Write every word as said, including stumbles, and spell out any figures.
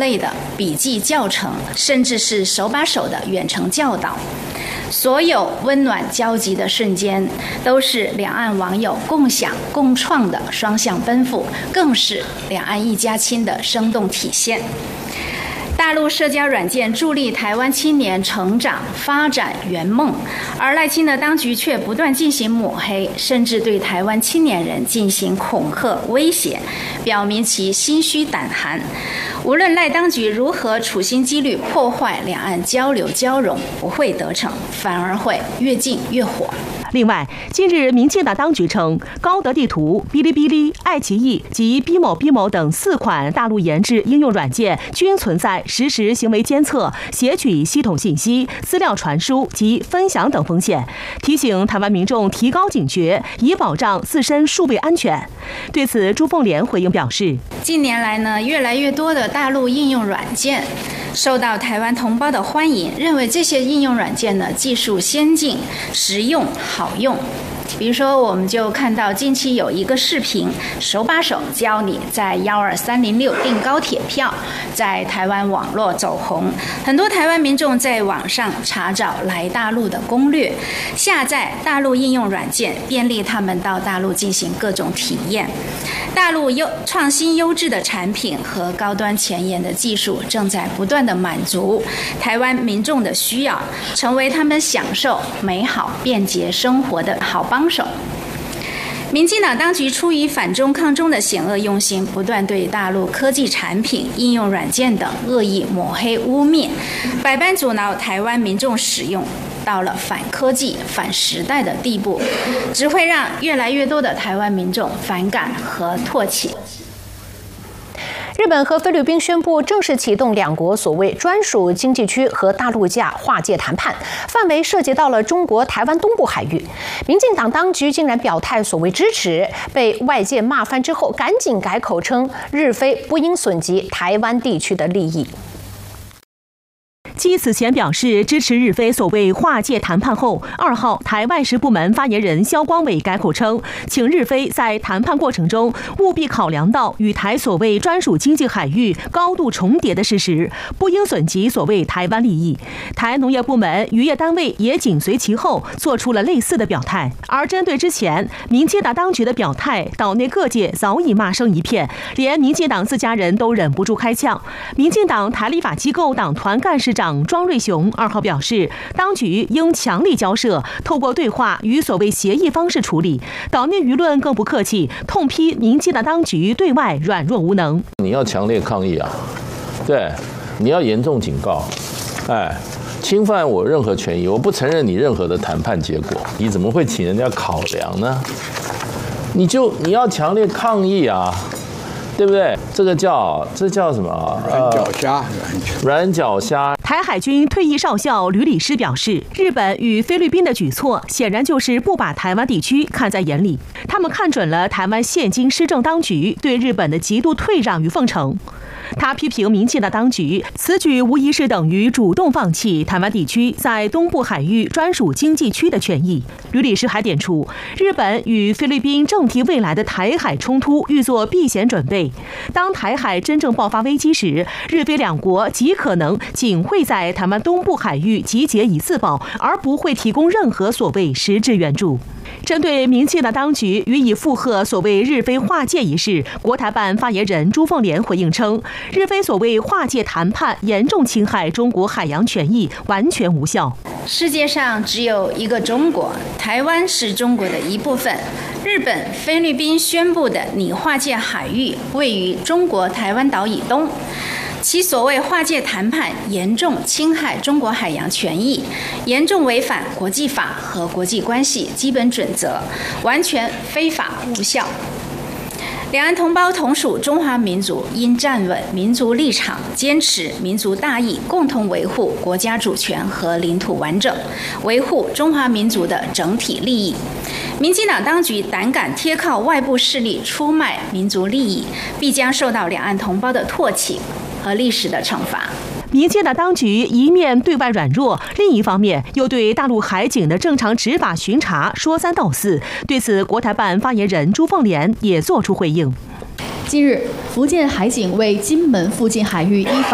类的笔记教程，甚至是手把手的远程教导。所有温暖交集的瞬间，都是两岸网友共享共创的双向奔赴，更是两岸一家亲的生动体现。大陆社交软件助力台湾青年成长发展圆梦，而赖清德当局却不断进行抹黑，甚至对台湾青年人进行恐吓威胁，表明其心虚胆寒。无论赖当局如何处心积虑破坏两岸交流交融，不会得逞，反而会越禁越火。 另外，近日民进党当局称，高德地图、哔哩哔哩、爱奇艺及 B 某 B 某等四款大陆研制应用软件均存在实时行为监测、撷取系统信息、资料传输及分享等风险，提醒台湾民众提高警觉，以保障自身数位安全。对此，朱凤莲回应表示， 近年来呢，越来越多的大陆应用软件受到台湾同胞的欢迎，认为这些应用软件呢技术先进、实用、好用。比如说，我们就看到近期有一个视频，手把手教你在一二三零六订高铁票，在台湾网络走红，很多台湾民众在网上查找来大陆的攻略，下载大陆应用软件，便利他们到大陆进行各种体验。大陆优创新优质的产品和高端前沿的技术正在不断的满足台湾民众的需要，成为他们享受美好便捷生活的好帮手。民进党当局出于反中抗中的险恶用心，不断对大陆科技产品、应用软件等恶意抹黑污蔑，百般阻挠台湾民众使用，到了反科技、反时代的地步，只会让越来越多的台湾民众反感和唾弃。 日本和菲律宾宣布正式启动两国所谓专属经济区和大陆架划界谈判，范围涉及到了中国台湾东部海域。民进党当局竟然表态所谓支持，被外界骂翻之后，赶紧改口称日菲不应损及台湾地区的利益。 继此前表示支持日菲所谓划界谈判后，二号台外事部门发言人萧光伟改口称，请日菲在谈判过程中务必考量到与台所谓专属经济海域高度重叠的事实，不应损及所谓台湾利益。台农业部门、渔业单位也紧随其后做出了类似的表态。而针对之前民进党当局的表态，岛内各界早已骂声一片，连民进党自家人都忍不住开呛。民进党台立法机构党团干事长庄瑞雄二号表示，当局应强力交涉，透过对话与所谓协议方式处理。岛内舆论更不客气，痛批民进党当局对外软弱无能。 你要强烈抗议啊，对，你要严重警告，哎，侵犯我任何权益，我不承认你任何的谈判结果，你怎么会请人家考量呢？你就你要强烈抗议啊！对不对？这个叫这叫什么？ 软脚虾， 软脚虾。 台海军退役少校吕礼师表示，日本与菲律宾的举措显然就是不把台湾地区看在眼里，他们看准了台湾现今施政当局对日本的极度退让与奉承。他批评民进党当局此举无疑是等于主动放弃台湾地区在东部海域专属经济区的权益。吕理事还点出，日本与菲律宾正替未来的台海冲突预做避险准备。当台海真正爆发危机时，日菲两国极可能仅会在台湾东部海域集结以自保，而不会提供任何所谓实质援助。针对民进党当局予以附和所谓日菲划界一事，国台办发言人朱凤莲回应称，日菲所谓划界谈判严重侵害中国海洋权益，完全无效。 世界上只有一个中国，台湾是中国的一部分。日本、菲律宾宣布的拟划界海域位于中国台湾岛以东，其所谓划界谈判严重侵害中国海洋权益，严重违反国际法和国际关系基本准则，完全非法无效。两岸同胞同属中华民族，应站稳民族立场，坚持民族大义，共同维护国家主权和领土完整，维护中华民族的整体利益。民进党当局胆敢贴靠外部势力出卖民族利益，必将受到两岸同胞的唾弃和历史的惩罚。 民进党当局一面对外软弱，另一方面又对大陆海警的正常执法巡查说三道四。对此，国台办发言人朱凤莲也作出回应。 近日，福建海警为金门附近海域依法